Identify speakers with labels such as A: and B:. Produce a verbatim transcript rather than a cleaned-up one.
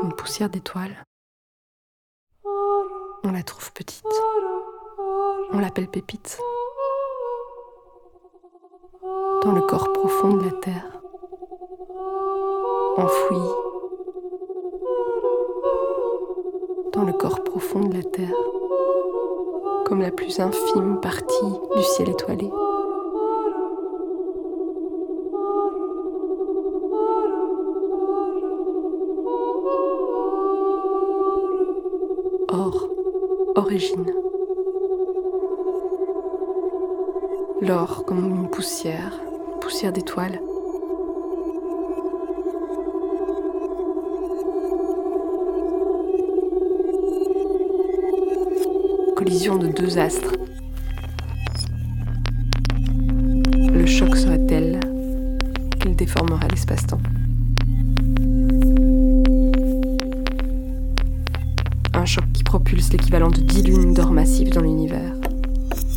A: une poussière d'étoiles. On la trouve petite. On l'appelle Pépite. Dans le corps profond de la terre, enfoui dans le corps profond de la terre, comme la plus infime partie du ciel étoilé. Or, origine. L'or comme une poussière, poussière d'étoiles. Collision de deux astres. Le choc sera tel qu'il déformera l'espace-temps. Un choc qui propulse l'équivalent de dix lunes d'or massives dans l'univers.